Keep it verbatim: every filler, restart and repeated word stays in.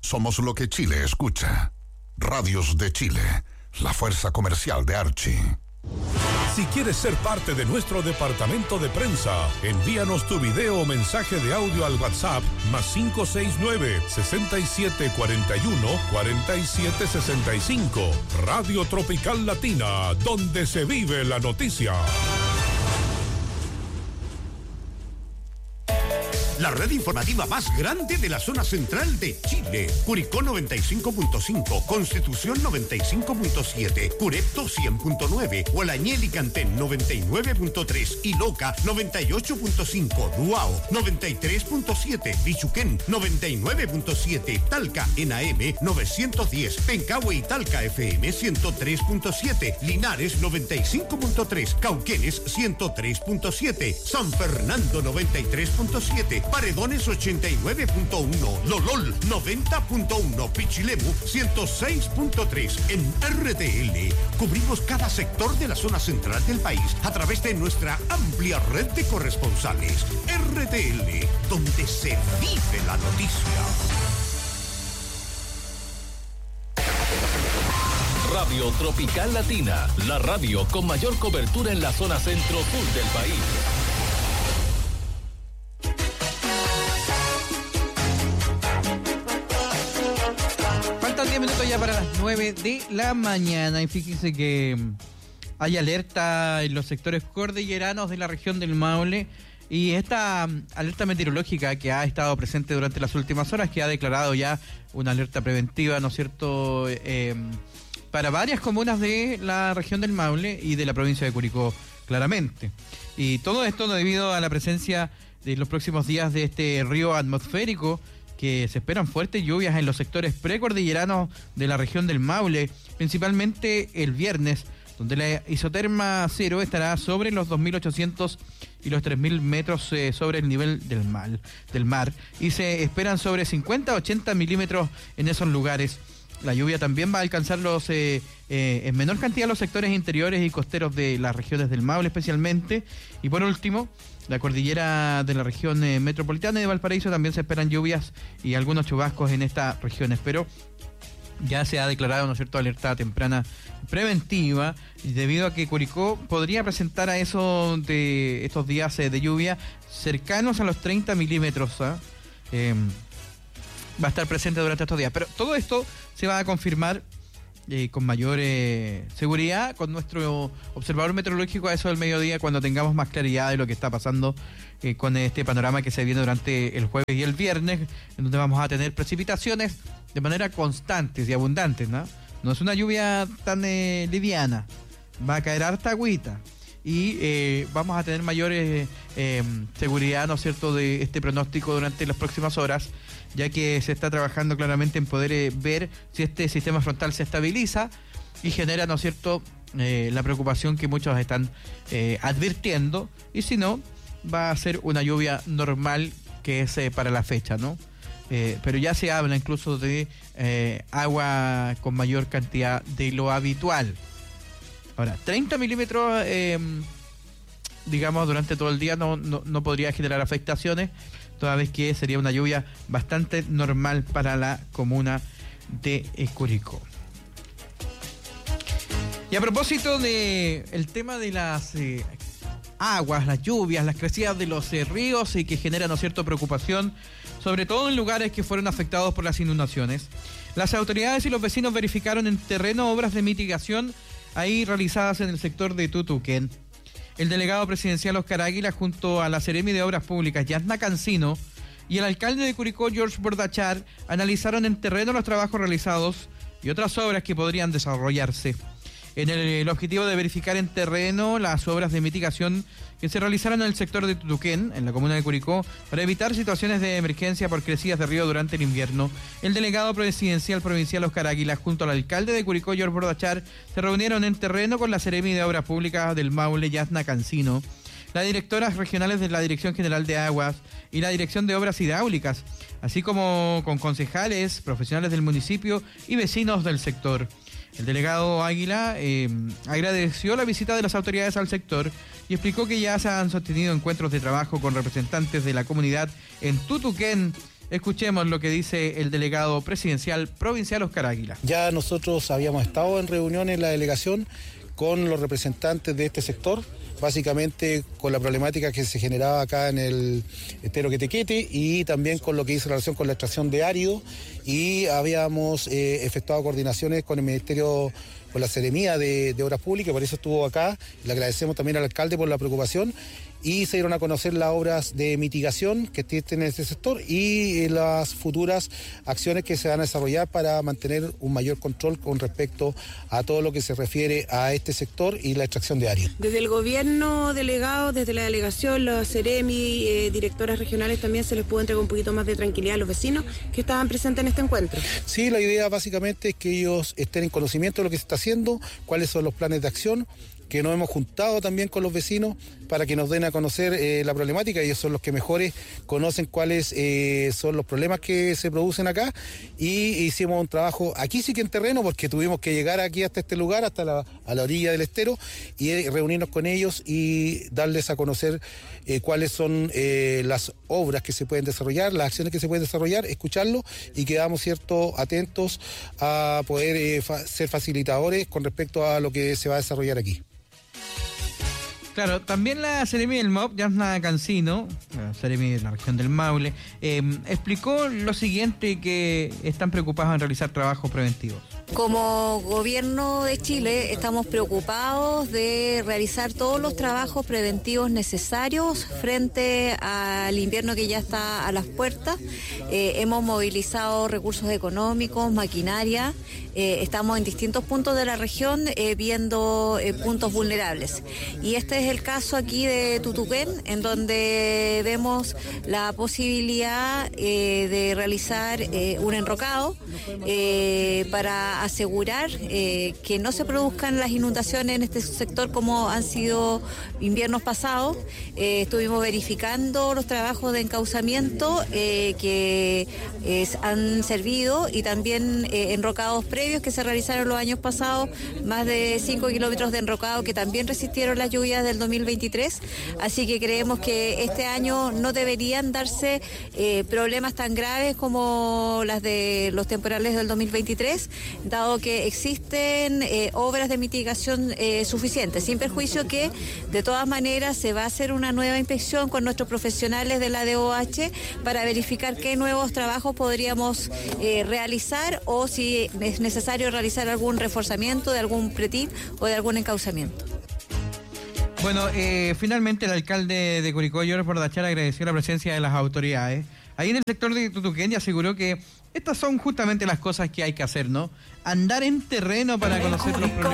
Somos lo que Chile escucha. Radios de Chile, la fuerza comercial de Archie. Si quieres ser parte de nuestro departamento de prensa, envíanos tu video o mensaje de audio al WhatsApp más cinco seis nueve, seis siete cuatro uno, cuatro siete seis cinco. Radio Tropical Latina, donde se vive la noticia. La red informativa más grande de la zona central de Chile. Curicó noventa y cinco punto cinco, Constitución noventa y cinco punto siete, Curepto cien punto nueve, Hualañel y Cantén noventa y nueve punto tres, Iloca noventa y ocho punto cinco, Duao noventa y tres punto siete, Bichuquén noventa y nueve punto siete, Talca en A M novecientos diez, Pencahue y Talca F M ciento tres punto siete, Linares noventa y cinco punto tres, Cauquenes ciento tres punto siete, San Fernando noventa y tres punto siete, Paredones ochenta y nueve punto uno, Lolol noventa punto uno, Pichilemu ciento seis punto tres. En R T L cubrimos cada sector de la zona central del país a través de nuestra amplia red de corresponsales. R T L, donde se vive la noticia. Radio Tropical Latina, la radio con mayor cobertura en la zona centro-sur del país. diez minutos ya para las nueve de la mañana y fíjense que hay alerta en los sectores cordilleranos de la región del Maule y esta alerta meteorológica que ha estado presente durante las últimas horas, que ha declarado ya una alerta preventiva, ¿no es cierto?, eh, para varias comunas de la región del Maule y de la provincia de Curicó, claramente. Y todo esto debido a la presencia de los próximos días de este río atmosférico, que se esperan fuertes lluvias en los sectores precordilleranos de la región del Maule, principalmente el viernes, donde la isoterma cero estará sobre los dos mil ochocientos y los tres mil metros eh, sobre el nivel del mar, del mar, y se esperan sobre cincuenta a ochenta milímetros en esos lugares. La lluvia también va a alcanzar los eh, eh, en menor cantidad los sectores interiores y costeros de las regiones del Maule especialmente. Y por último, la cordillera de la región eh, metropolitana de Valparaíso también se esperan lluvias y algunos chubascos en estas regiones, pero ya se ha declarado, ¿no es cierto?, alerta temprana preventiva, debido a que Curicó podría presentar a eso de estos días eh, de lluvia cercanos a los treinta milímetros. ¿eh? Eh, va a estar presente durante estos días, pero todo esto se va a confirmar eh, con mayor eh, seguridad con nuestro observador meteorológico a eso del mediodía, cuando tengamos más claridad de lo que está pasando eh, con este panorama que se viene durante el jueves y el viernes, en donde vamos a tener precipitaciones de manera constantes y abundantes, ¿no? No es una lluvia tan eh, liviana, va a caer harta agüita y eh, vamos a tener mayor eh, eh, seguridad, ¿no es cierto?, de este pronóstico durante las próximas horas, ya que se está trabajando claramente en poder eh, ver si este sistema frontal se estabiliza y genera, ¿no es cierto?, eh, la preocupación que muchos están eh, advirtiendo, y si no, va a ser una lluvia normal que es eh, para la fecha, ¿no? Eh, pero ya se habla incluso de eh, agua con mayor cantidad de lo habitual. Ahora, treinta milímetros, eh, digamos, durante todo el día no, no, no podría generar afectaciones, toda vez que sería una lluvia bastante normal para la comuna de Curicó. Y a propósito de el tema de las eh, aguas, las lluvias, las crecidas de los eh, ríos y que generan, ¿no es cierto?, preocupación, sobre todo en lugares que fueron afectados por las inundaciones, las autoridades y los vecinos verificaron en terreno obras de mitigación ahí realizadas en el sector de Tutuquén. El delegado presidencial Oscar Águila, junto a la Seremi de Obras Públicas, Yasna Cancino, y el alcalde de Curicó, George Bordachar, analizaron en terreno los trabajos realizados y otras obras que podrían desarrollarse. En el, el objetivo de verificar en terreno las obras de mitigación que se realizaron en el sector de Tutuquén, en la comuna de Curicó, para evitar situaciones de emergencia por crecidas de río durante el invierno, el delegado presidencial provincial Oscar Águila, junto al alcalde de Curicó, George Bordachar, se reunieron en terreno con la Seremi de Obras Públicas del Maule, Yasna Cancino, las directoras regionales de la Dirección General de Aguas y la Dirección de Obras Hidráulicas, así como con concejales, profesionales del municipio y vecinos del sector. El delegado Águila eh, agradeció la visita de las autoridades al sector y explicó que ya se han sostenido encuentros de trabajo con representantes de la comunidad en Tutuquén Escuchemos lo que dice el delegado presidencial provincial Oscar Águila. Ya nosotros habíamos estado en reuniones en la delegación con los representantes de este sector, básicamente con la problemática que se generaba acá en el estero Quetequete y también con lo que hizo relación con la extracción de árido, y habíamos eh, efectuado coordinaciones con el Ministerio, con la Seremía de, de Obras Públicas, por eso estuvo acá. Le agradecemos también al alcalde por la preocupación, y se dieron a conocer las obras de mitigación que existen en este sector y las futuras acciones que se van a desarrollar para mantener un mayor control con respecto a todo lo que se refiere a este sector y la extracción de árido. Desde el gobierno delegado, desde la delegación, los Seremi, eh, directoras regionales, también se les pudo entregar un poquito más de tranquilidad a los vecinos que estaban presentes en este encuentro. Sí, la idea básicamente es que ellos estén en conocimiento de lo que se está haciendo, cuáles son los planes de acción, que nos hemos juntado también con los vecinos para que nos den a conocer eh, la problemática. Ellos son los que mejores conocen cuáles eh, son los problemas que se producen acá, y hicimos un trabajo aquí sí que en terreno, porque tuvimos que llegar aquí hasta este lugar, hasta la, a la orilla del estero, y eh, reunirnos con ellos y darles a conocer eh, cuáles son eh, las obras que se pueden desarrollar, las acciones que se pueden desarrollar, escucharlo, y quedamos cierto atentos a poder eh, fa- ser facilitadores con respecto a lo que se va a desarrollar aquí. Claro, también la Seremi del M O P, Yasna Cancino, la Seremi de la región del Maule, eh, explicó lo siguiente, que están preocupados en realizar trabajos preventivos. Como gobierno de Chile estamos preocupados de realizar todos los trabajos preventivos necesarios frente al invierno que ya está a las puertas. Eh, hemos movilizado recursos económicos, maquinaria, eh, estamos en distintos puntos de la región eh, viendo eh, puntos vulnerables. Y este es el caso aquí de Tutuquén, en donde vemos la posibilidad eh, de realizar eh, un enrocado eh, para asegurar eh, que no se produzcan las inundaciones en este sector como han sido inviernos pasados. Eh, estuvimos verificando los trabajos de encauzamiento eh, que eh, han servido, y también eh, enrocados previos que se realizaron los años pasados, más de cinco kilómetros de enrocado que también resistieron las lluvias del dos mil veintitrés. Así que creemos que este año no deberían darse eh, problemas tan graves como las de los temporales del dos mil veintitrés, dado que existen eh, obras de mitigación eh, suficientes, sin perjuicio que de todas maneras se va a hacer una nueva inspección con nuestros profesionales de la D O H para verificar qué nuevos trabajos podríamos eh, realizar, o si es necesario realizar algún reforzamiento de algún pretil o de algún encauzamiento. Bueno, eh, finalmente el alcalde de Curicó, Jorge Bordachar, agradeció la presencia de las autoridades ahí en el sector de Tutuquén y aseguró que estas son justamente las cosas que hay que hacer, ¿no? Andar en terreno para conocer los problemas.